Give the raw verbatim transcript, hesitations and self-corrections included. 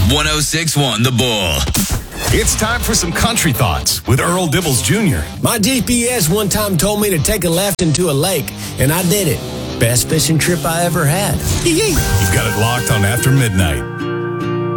one oh six point one The Bull. It's time for some country thoughts with Earl Dibbles Junior My G P S one time told me to take a left into a lake, and I did it. Best fishing trip I ever had. You've got it locked on After Midnight.